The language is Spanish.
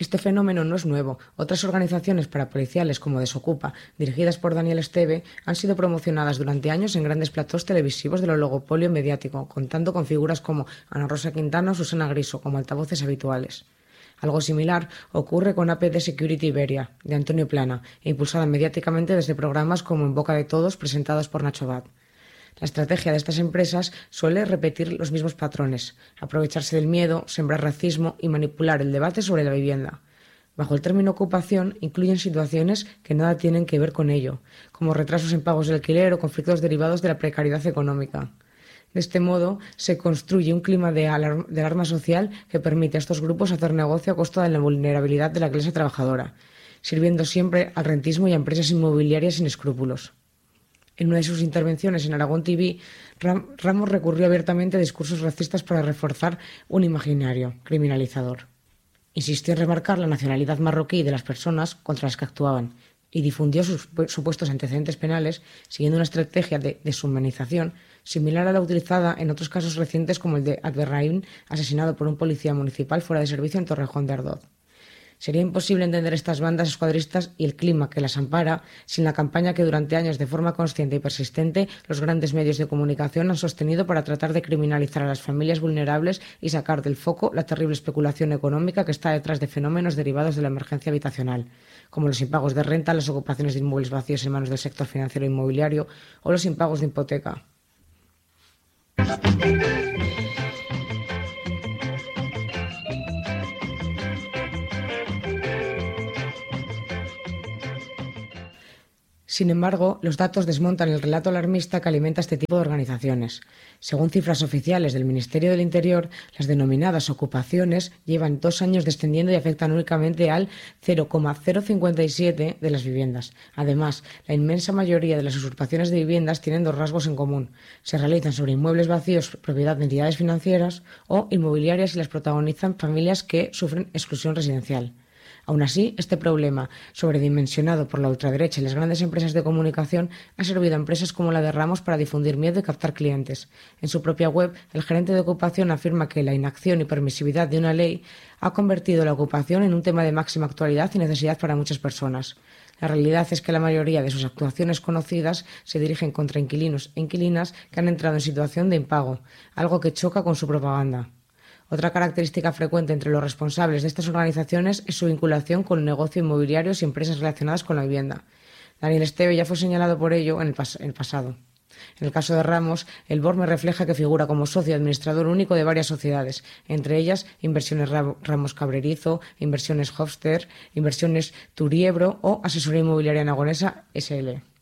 Este fenómeno no es nuevo. Otras organizaciones parapoliciales como Desocupa, dirigidas por Daniel Esteve, han sido promocionadas durante años en grandes platós televisivos del oligopolio mediático, contando con figuras como Ana Rosa Quintana o Susana Griso como altavoces habituales. Algo similar ocurre con APD Security Iberia, de Antonio Plana, e impulsada mediáticamente desde programas como En Boca de Todos, presentados por Nacho Abad. La estrategia de estas empresas suele repetir los mismos patrones: aprovecharse del miedo, sembrar racismo y manipular el debate sobre la vivienda. Bajo el término ocupación incluyen situaciones que nada tienen que ver con ello, como retrasos en pagos del alquiler o conflictos derivados de la precariedad económica. De este modo, se construye un clima de alarma social que permite a estos grupos hacer negocio a costa de la vulnerabilidad de la clase trabajadora, sirviendo siempre al rentismo y a empresas inmobiliarias sin escrúpulos. En una de sus intervenciones en Aragón TV, Ramos recurrió abiertamente a discursos racistas para reforzar un imaginario criminalizador. Insistió en remarcar la nacionalidad marroquí de las personas contra las que actuaban y difundió sus supuestos antecedentes penales siguiendo una estrategia de deshumanización similar a la utilizada en otros casos recientes como el de Abderrahim, asesinado por un policía municipal fuera de servicio en Torrejón de Ardoz. Sería imposible entender estas bandas escuadristas y el clima que las ampara sin la campaña que durante años de forma consciente y persistente los grandes medios de comunicación han sostenido para tratar de criminalizar a las familias vulnerables y sacar del foco la terrible especulación económica que está detrás de fenómenos derivados de la emergencia habitacional, como los impagos de renta, las ocupaciones de inmuebles vacíos en manos del sector financiero e inmobiliario o los impagos de hipoteca. Sin embargo, los datos desmontan el relato alarmista que alimenta este tipo de organizaciones. Según cifras oficiales del Ministerio del Interior, las denominadas ocupaciones llevan 2 años descendiendo y afectan únicamente al 0,057 de las viviendas. Además, la inmensa mayoría de las usurpaciones de viviendas tienen 2 rasgos en común. Se realizan sobre inmuebles vacíos propiedad de entidades financieras o inmobiliarias y las protagonizan familias que sufren exclusión residencial. Aún así, este problema, sobredimensionado por la ultraderecha y las grandes empresas de comunicación, ha servido a empresas como la de Ramos para difundir miedo y captar clientes. En su propia web, el gerente de ocupación afirma que la inacción y permisividad de una ley ha convertido la ocupación en un tema de máxima actualidad y necesidad para muchas personas. La realidad es que la mayoría de sus actuaciones conocidas se dirigen contra inquilinos e inquilinas que han entrado en situación de impago, algo que choca con su propaganda. Otra característica frecuente entre los responsables de estas organizaciones es su vinculación con negocios inmobiliarios y empresas relacionadas con la vivienda. Daniel Esteve ya fue señalado por ello en el pasado. En el caso de Ramos, el BORME refleja que figura como socio administrador único de varias sociedades, entre ellas Inversiones Ramos Cabrerizo, Inversiones Hofster, Inversiones Turiebro o Asesoría Inmobiliaria Nagonesa SL.